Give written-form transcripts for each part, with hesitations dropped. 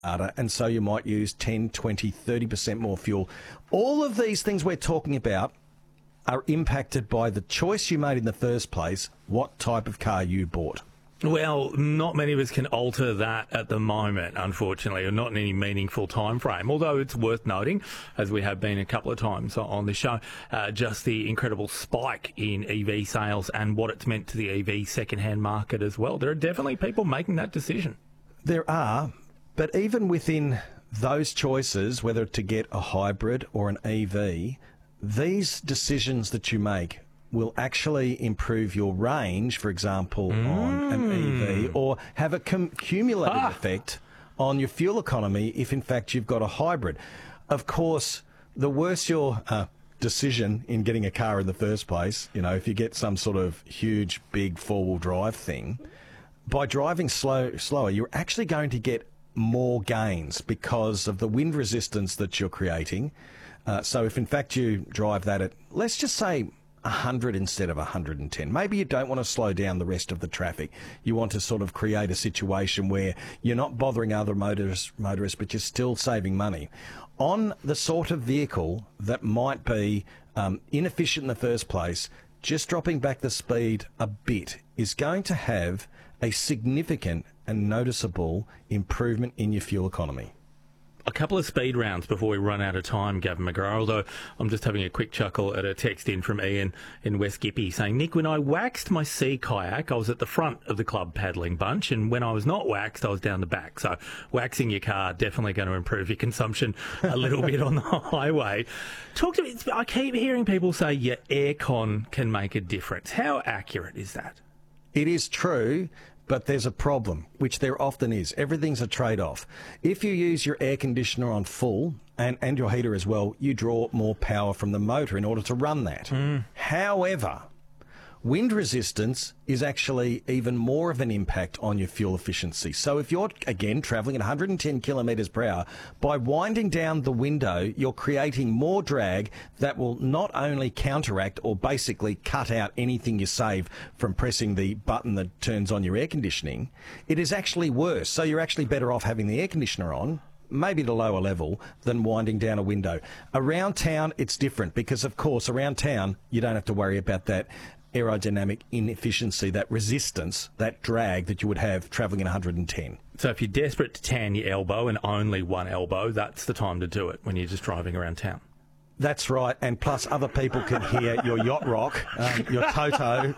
data, and so you might use 10, 20, 30% more fuel. All of these things we're talking about are impacted by the choice you made in the first place, what type of car you bought. Well, not many of us can alter that at the moment, unfortunately, or not in any meaningful time frame. Although it's worth noting, as we have been a couple of times on the show, just the incredible spike in EV sales and what it's meant to the EV second-hand market as well. There are definitely people making that decision. There are, but even within those choices, whether to get a hybrid or an EV, these decisions that you make will actually improve your range, for example, on an EV, or have a cumulative effect on your fuel economy if, in fact, you've got a hybrid. Of course, the worse your decision in getting a car in the first place, you know, if you get some sort of huge, big four-wheel drive thing, by driving slower, you're actually going to get more gains because of the wind resistance that you're creating. So if, in fact, you drive that at, let's just say, 100 instead of 110. Maybe you don't want to slow down the rest of the traffic. You want to sort of create a situation where you're not bothering other motorists, but you're still saving money. On the sort of vehicle that might be inefficient in the first place, just dropping back the speed a bit is going to have a significant and noticeable improvement in your fuel economy. A couple of speed rounds before we run out of time, Gavin McGrath, although I'm just having a quick chuckle at a text in from Ian in West Gippy saying, Nick, when I waxed my sea kayak, I was at the front of the club paddling bunch, and when I was not waxed, I was down the back. So waxing your car, definitely going to improve your consumption a little bit on the highway. Talk to me. I keep hearing people say your aircon can make a difference. How accurate is that? It is true. But there's a problem, which there often is. Everything's a trade-off. If you use your air conditioner on full, and your heater as well, you draw more power from the motor in order to run that. However, wind resistance is actually even more of an impact on your fuel efficiency. So if you're, again, travelling at 110 kilometres per hour, by winding down the window, you're creating more drag that will not only counteract or basically cut out anything you save from pressing the button that turns on your air conditioning, it is actually worse. So you're actually better off having the air conditioner on, maybe at a lower level, than winding down a window. Around town, it's different because, of course, around town, you don't have to worry about that aerodynamic inefficiency, that resistance, that drag that you would have travelling at 110. So if you're desperate to tan your elbow and only one elbow, that's the time to do it when you're just driving around town. That's right, and plus other people can hear your yacht rock, your Toto,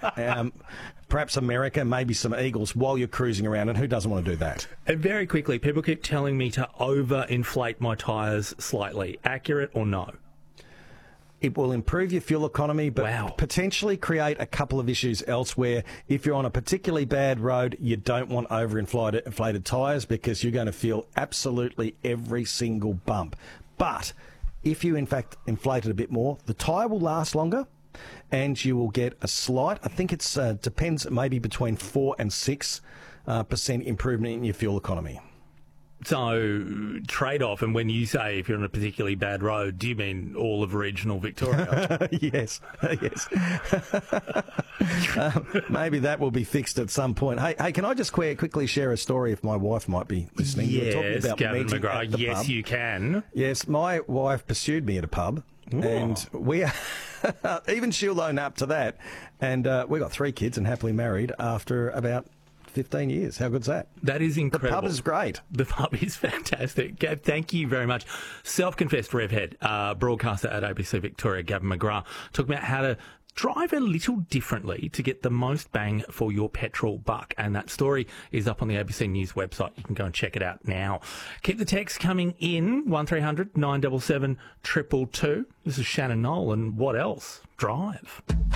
perhaps America, maybe some Eagles while you're cruising around, and who doesn't want to do that? And very quickly, people keep telling me to overinflate my tyres slightly. Accurate or no? It will improve your fuel economy, but potentially create a couple of issues elsewhere. If you're on a particularly bad road, you don't want overinflated tyres because you're going to feel absolutely every single bump. But if you, in fact, inflate it a bit more, the tyre will last longer and you will get a slight, I think it depends, maybe between 4 and 6% improvement in your fuel economy. So, trade-off, and when you say if you're on a particularly bad road, do you mean all of regional Victoria? Yes. Maybe that will be fixed at some point. Hey, can I just quickly share a story if my wife might be listening? Yes, Gavin McGrath, yes, pub. you can. Yes, my wife pursued me at a pub, and we even she'll own up to that. And we got 3 kids and happily married after about 15 years. How good's that? That is incredible. The pub is great. The pub is fantastic. Gav, thank you very much. Self-confessed rev head, broadcaster at ABC Victoria, Gavin McGrath, talking about how to drive a little differently to get the most bang for your petrol buck. And that story is up on the ABC News website. You can go and check it out now. Keep the text coming in, 1300 977 222. This is Shannon Knoll, and what else? Drive.